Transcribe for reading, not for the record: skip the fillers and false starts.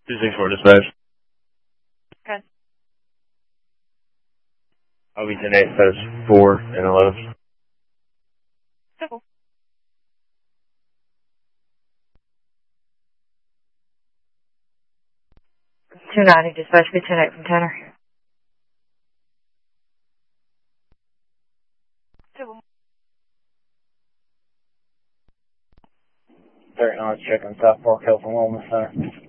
264 dispatch. Okay. I'll be 10-8, that's 4 and 11. Cool. 290, dispatch, be 10-8 from Tanner. Cool. 39, let's check on South Park Health and Wellness Center.